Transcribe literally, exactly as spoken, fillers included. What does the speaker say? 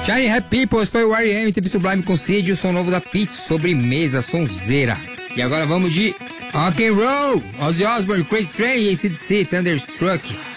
Shiny Happy People foi o R E M, teve Sublime com Cid, o som novo da Pitty, Sobremesa, sonzeira. E agora vamos de Rock and Roll, Ozzy Osbourne, Crazy Train e A C/D C, Thunderstruck.